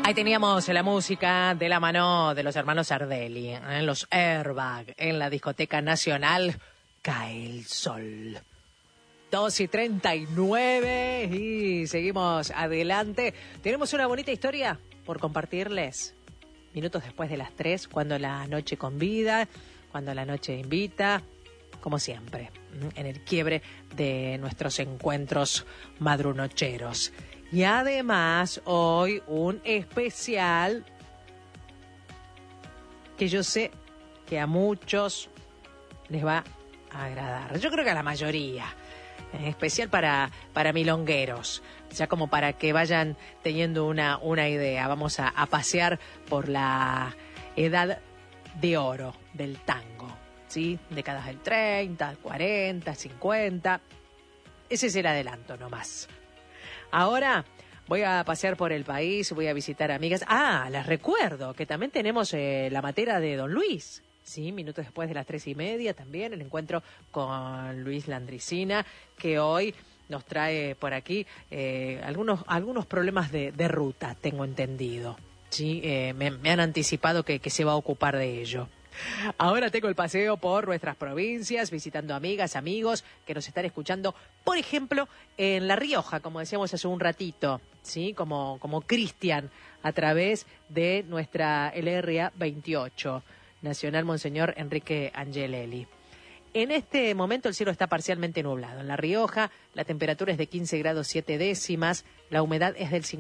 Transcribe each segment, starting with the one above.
Ahí teníamos la música de la mano de los hermanos Sardelli, los Airbag, en la discoteca nacional. Cae el sol. 2:39 y seguimos adelante. Tenemos una bonita historia por compartirles. Minutos después de las 3, cuando la noche convida, cuando la noche invita, como siempre, en el quiebre de nuestros encuentros madrunocheros. Y además, hoy un especial que yo sé que a muchos les va a agradar. Yo creo que a la mayoría. Especial para milongueros, ya como para que vayan teniendo una idea. Vamos a pasear por la edad de oro del tango, ¿sí? Décadas del 30, 40, 50. Ese es el adelanto nomás. Ahora voy a pasear por el país, voy a visitar amigas. Les recuerdo que también tenemos la matera de Don Luis. Sí, minutos después de las 3:30 también el encuentro con Luis Landricina, que hoy nos trae por aquí algunos problemas de ruta, tengo entendido. Sí, me han anticipado que se va a ocupar de ello. Ahora tengo el paseo por nuestras provincias, visitando amigas, amigos que nos están escuchando, por ejemplo, en La Rioja, como decíamos hace un ratito, ¿sí? Como Cristian, a través de nuestra LRA 28, Nacional Monseñor Enrique Angelelli. En este momento el cielo está parcialmente nublado. En La Rioja la temperatura es de 15 grados 7 décimas, la humedad es del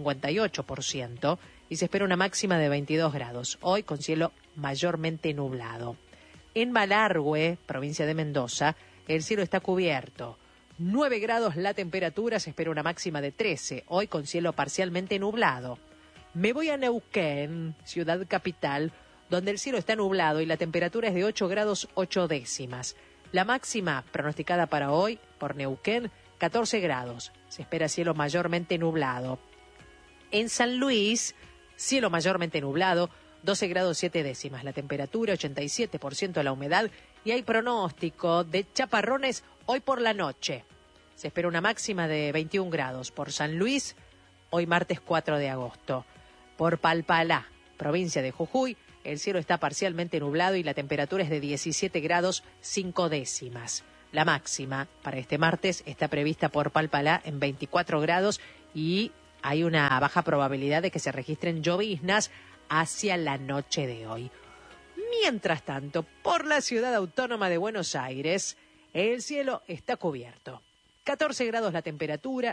58% y se espera una máxima de 22 grados, hoy con cielo mayormente nublado. En Malargüe, provincia de Mendoza, el cielo está cubierto. 9 grados la temperatura, se espera una máxima de 13, hoy con cielo parcialmente nublado. Me voy a Neuquén, ciudad capital, donde el cielo está nublado y la temperatura es de 8 grados 8 décimas. La máxima pronosticada para hoy por Neuquén, 14 grados. Se espera cielo mayormente nublado. En San Luis, cielo mayormente nublado, 12 grados 7 décimas. La temperatura, 87% la humedad y hay pronóstico de chaparrones hoy por la noche. Se espera una máxima de 21 grados. Por San Luis, hoy martes 4 de agosto. Por Palpalá, provincia de Jujuy, el cielo está parcialmente nublado y la temperatura es de 17 grados 5 décimas. La máxima para este martes está prevista por Palpalá en 24 grados y hay una baja probabilidad de que se registren lloviznas hacia la noche de hoy. Mientras tanto, por la ciudad autónoma de Buenos Aires, el cielo está cubierto. 14 grados la temperatura,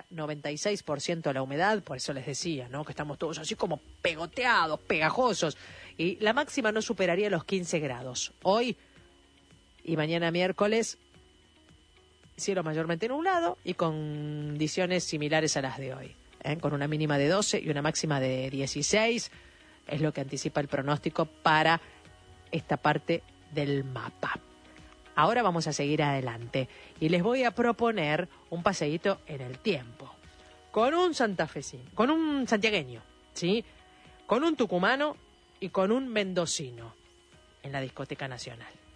96% la humedad, por eso les decía, ¿no? Que estamos todos así como pegoteados, pegajosos. Y la máxima no superaría los 15 grados. Hoy y mañana miércoles, cielo mayormente nublado y condiciones similares a las de hoy. Con una mínima de 12 y una máxima de 16. Es lo que anticipa el pronóstico para esta parte del mapa. Ahora vamos a seguir adelante y les voy a proponer un paseíto en el tiempo. Con un santafesino, con un santiagueño, ¿sí? Con un tucumano y con un mendocino en la discoteca nacional.